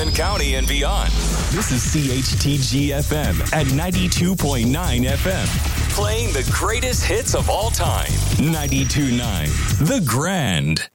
Franklin County and beyond. This is CHTG FM at 92.9 FM. Playing the greatest hits of all time. 92.9 The Grand.